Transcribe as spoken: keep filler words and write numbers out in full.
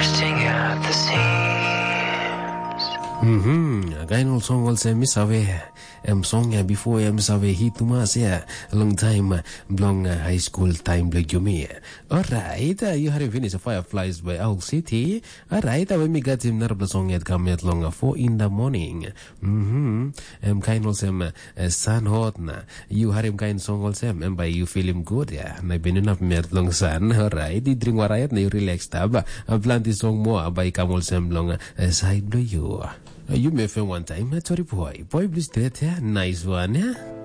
bursting at the seams. Mhm, kain ol song ol se misawe em song ya before ya misawe hitumas ya long time belong high school time blo jumi. Alright, uh, you have finished Fireflies by Owl City. Alright, when we got him narab song yet come at long four in the morning. Mhm, em kain ol sem sun hot na. You have him kain song ol sem em by you feel him good ya. Na been enough met long sun. Alright, di drink warayat na you relax tab. Plant song mo by kamol sem long side blow you. You may feel one time, sorry boy. Boy, please, nice one, yeah?